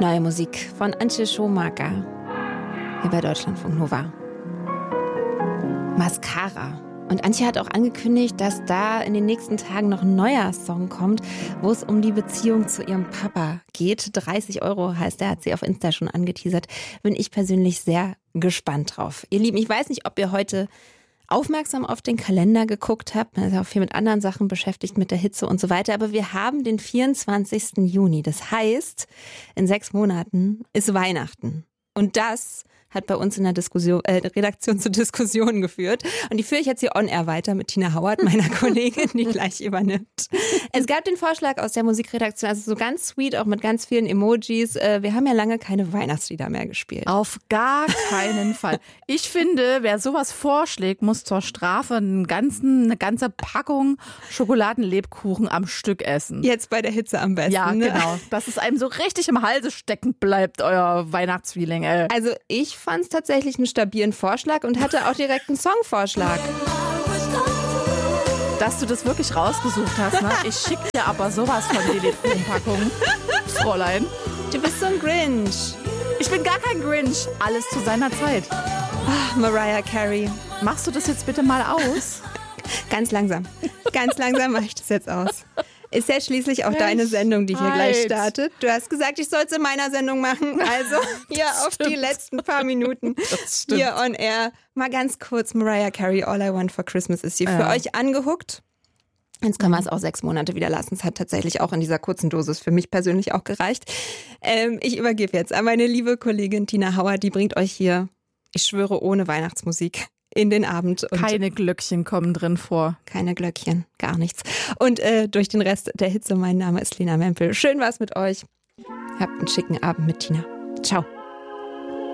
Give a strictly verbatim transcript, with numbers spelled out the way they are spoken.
Neue Musik von Antje Schomaker hier bei Deutschlandfunk Nova. Mascara. Und Antje hat auch angekündigt, dass da in den nächsten Tagen noch ein neuer Song kommt, wo es um die Beziehung zu ihrem Papa geht. dreißig Euro heißt der, hat sie auf Insta schon angeteasert. Bin ich persönlich sehr gespannt drauf. Ihr Lieben, ich weiß nicht, ob ihr heute aufmerksam auf den Kalender geguckt habt. Man ist auch viel mit anderen Sachen beschäftigt, mit der Hitze und so weiter. Aber wir haben den vierundzwanzigsten Juni. Das heißt, in sechs Monaten ist Weihnachten. Und das hat bei uns in der Diskussion, äh, Redaktion zu Diskussionen geführt. Und die führe ich jetzt hier on-air weiter mit Tina Hauert, meiner Kollegin, die gleich übernimmt. Es gab den Vorschlag aus der Musikredaktion, also so ganz sweet, auch mit ganz vielen Emojis. Äh, wir haben ja lange keine Weihnachtslieder mehr gespielt. Auf gar keinen Fall. Ich finde, wer sowas vorschlägt, muss zur Strafe einen ganzen, eine ganze Packung Schokoladenlebkuchen am Stück essen. Jetzt bei der Hitze am besten. Ja, ne? genau. Dass es einem so richtig im Halse stecken bleibt, euer Weihnachtsfeeling, ey. Also ich fand es tatsächlich einen stabilen Vorschlag und hatte auch direkt einen Songvorschlag. Dass du das wirklich rausgesucht hast, ne? Ich schick dir aber sowas von die Lebkuchenpackung, Fräulein. Du bist so ein Grinch. Ich bin gar kein Grinch. Alles zu seiner Zeit. Ach, Mariah Carey. Machst du das jetzt bitte mal aus? Ganz langsam. Ganz langsam mache ich das jetzt aus. Ist ja schließlich auch Echt? deine Sendung, die hier Halt. gleich startet. Du hast gesagt, ich soll es in meiner Sendung machen. Also hier auf die letzten paar Minuten hier on air. Mal ganz kurz Mariah Carey, All I Want for Christmas ist hier ja. für euch angehuckt. Jetzt können wir es auch sechs Monate wieder lassen. Es hat tatsächlich auch in dieser kurzen Dosis für mich persönlich auch gereicht. Ähm, ich übergebe jetzt an meine liebe Kollegin Tina Hauert. Die bringt euch hier, ich schwöre, ohne Weihnachtsmusik in den Abend. Und keine Glöckchen kommen drin vor. Keine Glöckchen, gar nichts. Und äh, durch den Rest der Hitze, mein Name ist Lena Mempel. Schön war's mit euch. Habt einen schicken Abend mit Tina. Ciao.